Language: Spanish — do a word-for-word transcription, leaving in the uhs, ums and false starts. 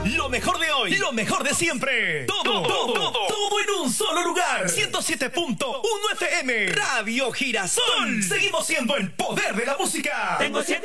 Lo mejor de hoy, lo mejor de siempre. Todo, todo, todo, todo en un solo lugar. ciento siete punto uno F M. Radio Girasol. Seguimos siendo el poder de la música. Tengo siete